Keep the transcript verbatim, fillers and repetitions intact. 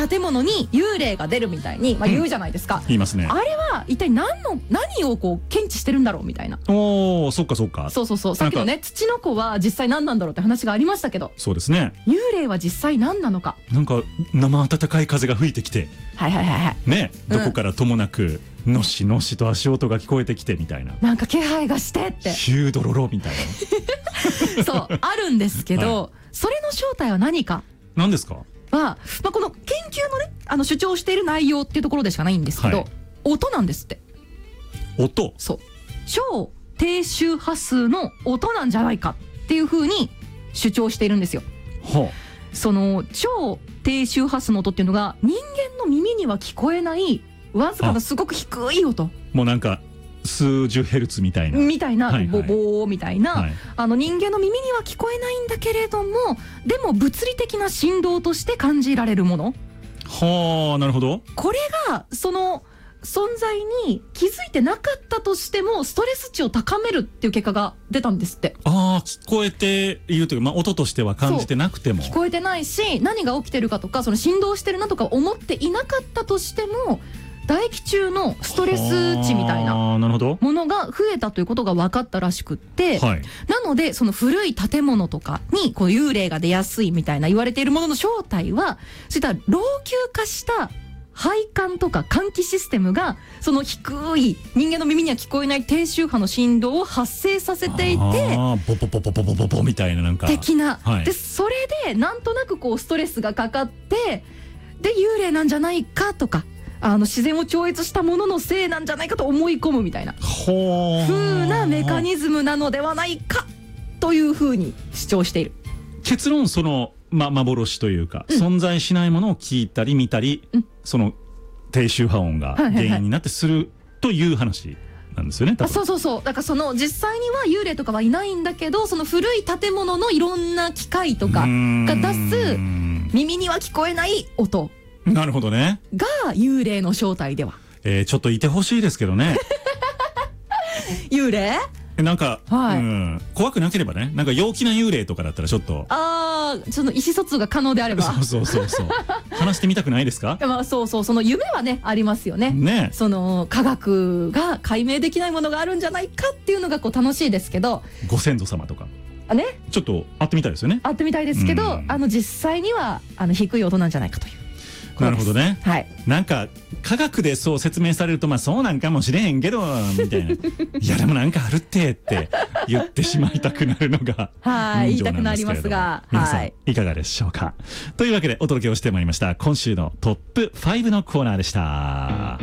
建物に幽霊が出るみたいに、まあ、言うじゃないですか、 うん、言いますね。 あれは一体何の何をこう検知してるんだろうみたいな。 おー、そっかそっか。 そうそうそう、さっきのね土の子は実際何なんだろうって話がありましたけど、 そうですね。 幽霊は実際何なのか。 なんか生暖かい風が吹いてきて、 はいはいはいはいね、どこからともなく、うん、のしのしと足音が聞こえてきてみたいな、 なんか気配がしてってヒュードロロみたいなそうあるんですけど、はい、それの正体は何か。 何ですか。 は、まあ、この研究のねあの主張している内容っていうところでしかないんですけど、はい、音なんですって。 音。 そう、超低周波数の音なんじゃないかっていうふうに主張しているんですよ。 はあ、 その超低周波数の音っていうのが人間の耳には聞こえないわずかなすごく低い音、 もうなんか数十ヘルツみたいなみたいな、 はいはい、 ボボーみたいな、 はい、 あの人間の耳には聞こえないんだけれども、でも物理的な振動として感じられるもの。 はあ、なるほど。 これがその存在に気づいてなかったとしてもストレス値を高めるっていう結果が出たんですって。 ああ、聞こえているというか、まあ、音としては感じてなくても、 聞こえてないし何が起きてるかとかその振動してるなとか思っていなかったとしても唾液中のストレス値みたいなものが増えたということが分かったらしくって、はい、なのでその古い建物とかにこう幽霊が出やすいみたいな言われているものの正体は、そういった老朽化した配管とか換気システムがその低い人間の耳には聞こえない低周波の振動を発生させていて、 あボポポポポポポポみたいななんか的な、 はい、 でそれでなんとなくこうストレスがかかってで幽霊なんじゃないかとかあの自然を超越したもののせいなんじゃないかと思い込むみたいな風なメカニズムなのではないかというふうに主張している。 結論その、ま、幻というか、うん、存在しないものを聞いたり見たり、うん、その低周波音が原因になってするという話なんですよね。 あ、そうそうそう、だからその実際には幽霊とかはいないんだけど、その古い建物のいろんな機械とかが出す耳には聞こえない音、 なるほどね、 が幽霊の正体では、 えー、ちょっといてほしいですけどね幽霊なんか、 はい、 うん、怖くなければね、なんか陽気な幽霊とかだったらちょっと、 ああ、その意思疎通が可能であればそうそうそうそう話してみたくないですか。 まあ、そうそう、その夢はねありますよね。 ね、 その科学が解明できないものがあるんじゃないかっていうのがこう楽しいですけど、 ご先祖様とかあ、ね、 ちょっと会ってみたいですよね。 会ってみたいですけど、あの実際にはあの低い音なんじゃないかという。 なるほどね、 はい、 なんか科学でそう説明されると、まあそうなんかもしれへんけどみたいないやでもなんかあるってって言ってしまいたくなるのがはい、 人情なんですけれども、 はい、 皆さんいかがでしょうか。というわけでお届けをしてまいりました今週のトップファイブのコーナーでした。